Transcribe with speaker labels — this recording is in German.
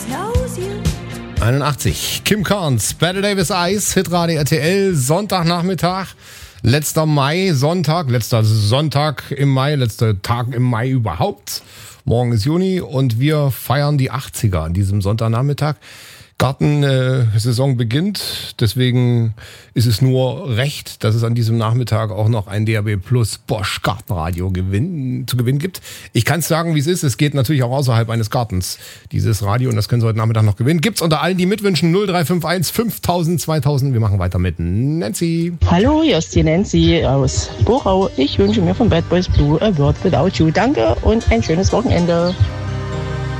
Speaker 1: 81. Kim Carnes, Better Day with Ice, Hitradio RTL, Sonntagnachmittag, letzter Mai, letzter Sonntag im Mai, letzter Tag im Mai überhaupt. Morgen ist Juni und wir feiern die 80er an diesem Sonntagnachmittag. Gartensaison beginnt, deswegen ist es nur recht, dass es an diesem Nachmittag auch noch ein DAB Plus Bosch Gartenradio zu gewinnen gibt. Ich kann es sagen, wie es ist. Es geht natürlich auch außerhalb eines Gartens, dieses Radio, und das können Sie heute Nachmittag noch gewinnen. Gibt's unter allen, die mitwünschen, 0351 5000 2000. Wir machen weiter mit Nancy.
Speaker 2: Hallo, hier ist die Nancy aus Bochau. Ich wünsche mir von Bad Boys Blue A World Without You. Danke und ein schönes Wochenende.